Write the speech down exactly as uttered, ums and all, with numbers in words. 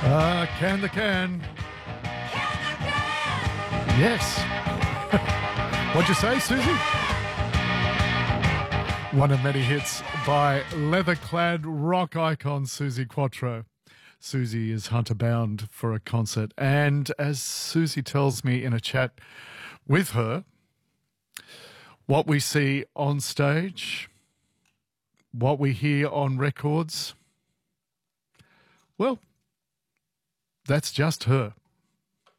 Uh, can the can. Yes. What'd you say, Susie? One of many hits by leather-clad rock icon Suzi Quatro. Susie is hunter-bound for a concert. And as Susie tells me in a chat with her, what we see on stage, what we hear on records, well, that's just her.